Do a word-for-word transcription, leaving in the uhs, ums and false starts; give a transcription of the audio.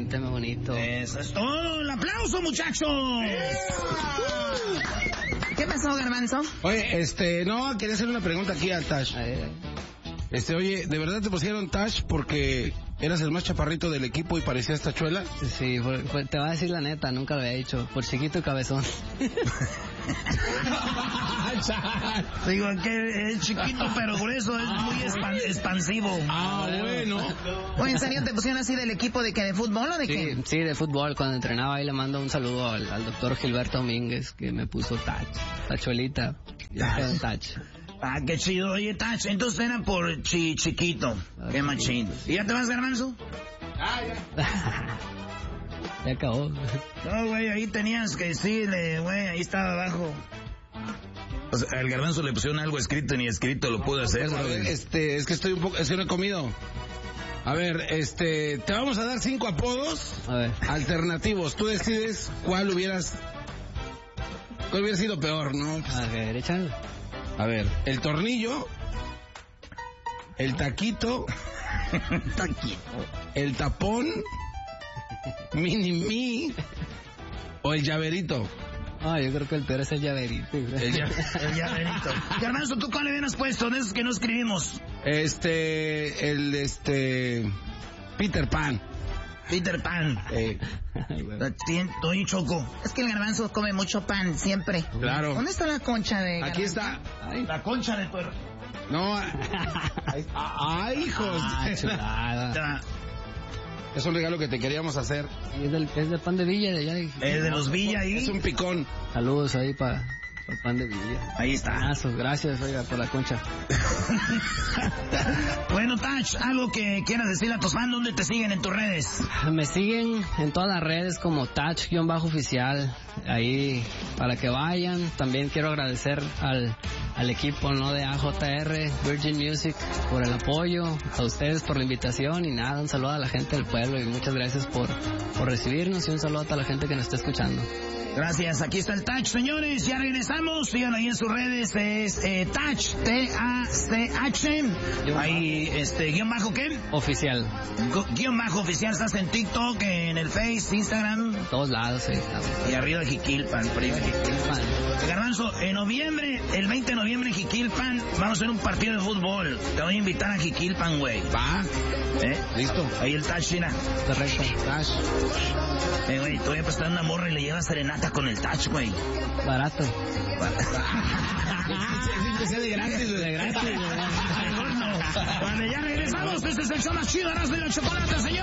cánteme bonito. Eso es todo. ¡El aplauso, muchachos! ¿Qué pasó, Garbanzo? Oye, este, no, quería hacer una pregunta aquí a Tash. Este, oye, ¿de verdad te pusieron Tash porque eras el más chaparrito del equipo y parecías tachuela? Sí, por, por, te voy a decir la neta, nunca lo había dicho. Por chiquito y cabezón. Digo que es chiquito pero grueso, es muy expan expansivo. Ah, bueno. Oye, ¿en serio te pusieron así del equipo de que de fútbol o de sí, qué? Sí, de fútbol. Cuando entrenaba ahí le mando un saludo al, al doctor Gilberto Domínguez, que me puso Tach, tachuelita. Tach. Ah, qué chido. Oye, Tach, entonces era por chi chiquito. Ah, qué machín. ¿Y ya te vas, Garbanzo? Ah, ya. Ya acabó. No, güey, ahí tenías que decirle, güey, ahí estaba abajo. O sea, al Garbanzo le pusieron algo escrito, ni escrito lo pudo hacer. A ver, este, es que estoy un poco, es que no he comido. A ver, este, te vamos a dar cinco apodos a ver. alternativos. Tú decides cuál hubieras, cuál hubiera sido peor, ¿no? A ver, échale. A ver, el tornillo, el taquito, taquito, el tapón, mini mi o el llaverito. Ah, yo creo que el peor es el llaverito. El, lla el llaverito. Garbanzo, ¿tú cuál le hubieras puesto de esos que no escribimos? Este, el, este, Peter Pan. Peter Pan. Eh. Estoy choco. Es que el Garbanzo come mucho pan, siempre. Claro. ¿Dónde está la concha de Garbanzo? Aquí está. Ay. La concha de puerco. No. Ay, hijos. Ah, chulada. Es un regalo que te queríamos hacer. Es del, es del pan de Villa, de allá. De... Es de los Villa ahí. Es un picón. Saludos ahí para el pan de Villa. Ahí está. Gracias, gracias, oiga, por la concha. Bueno, Tach, algo que quieras decirle a tus fans, ¿dónde te siguen en tus redes? Me siguen en todas las redes como Tach-oficial, ahí para que vayan. También quiero agradecer al, al equipo, ¿no?, de A J R, Virgin Music, por el apoyo, a ustedes por la invitación y nada, un saludo a la gente del pueblo y muchas gracias por, por recibirnos y un saludo a toda la gente que nos está escuchando. Gracias, aquí está el Tach, señores, ya regresamos, síganlo ahí en sus redes, es eh, Tach, T A C H, ahí, este, guión bajo, ¿qué? Oficial. Gu guión bajo oficial, estás en TikTok, en el Face, Instagram. Todos lados, sí. Y arriba Jiquilpan, primo Jiquilpan. Garbanzo, en noviembre, el veinte de noviembre en Jiquilpan, vamos a hacer un partido de fútbol, te voy a invitar a Jiquilpan, güey. Va. ¿Eh? Listo. Ahí el Tach, China. Correcto. Tach. Eh, güey, te voy a prestar una morra y le llevas serenata con el Tach, güey. Barato. Es de gratis, de gratis. Cuando ya regresamos, este es el show más chido, Erasmo y la Chocolate, señor.